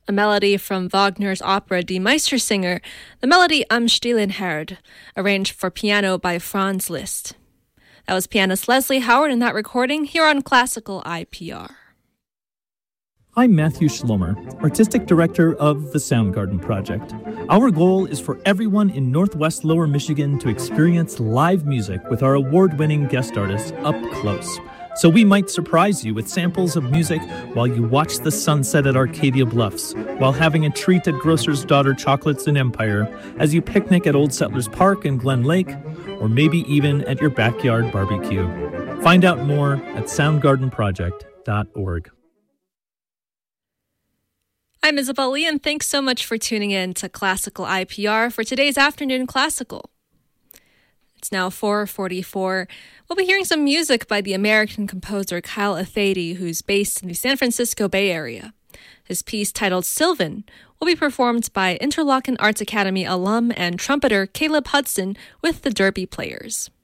a melody from Wagner's opera Die Meistersinger, the melody Am stillen Herd, arranged for piano by Franz Liszt. That was pianist Leslie Howard in that recording here on Classical IPR. I'm Matthew Schlomer, Artistic Director of the Soundgarden Project. Our goal is for everyone in Northwest Lower Michigan to experience live music with our award-winning guest artists up close. So we might surprise you with samples of music while you watch the sunset at Arcadia Bluffs, while having a treat at Grocer's Daughter Chocolates in Empire, as you picnic at Old Settlers Park in Glen Lake, or maybe even at your backyard barbecue. Find out more at soundgardenproject.org. I'm Isabel Lee, and thanks so much for tuning in to Classical IPR for today's Afternoon Classical. It's now 4:44. We'll be hearing some music by the American composer Kyle Athady, who's based in the San Francisco Bay Area. His piece, titled Sylvan, will be performed by Interlochen Arts Academy alum and trumpeter Caleb Hudson with the Derby Players.